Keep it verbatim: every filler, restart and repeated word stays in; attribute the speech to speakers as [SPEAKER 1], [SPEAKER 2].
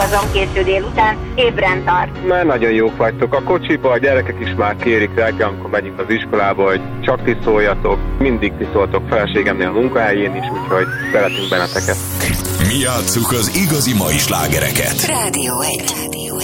[SPEAKER 1] azonkészül délután ébren tart.
[SPEAKER 2] Már nagyon jók vagytok. A kocsiba a gyerekek is már kérik reggel, amikor megyünk az iskolába, hogy csak ti szóljatok. Mindig ti szóltok feleségemnél a munkahelyén is, úgyhogy szeretünk benneteket.
[SPEAKER 3] Mi játsszuk az igazi mai slágereket.
[SPEAKER 4] Rádió egy.